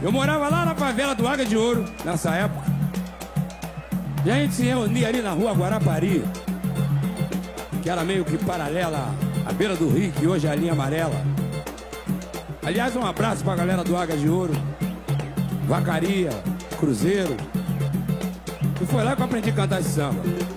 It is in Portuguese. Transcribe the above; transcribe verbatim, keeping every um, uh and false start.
Eu morava lá na favela do Águia de Ouro, nessa época. E a gente se reunia ali na rua Guarapari, que era meio que paralela à beira do rio, que hoje é a linha amarela. Aliás, um abraço pra galera do Águia de Ouro, Vacaria, Cruzeiro. E foi lá que eu aprendi a cantar esse samba.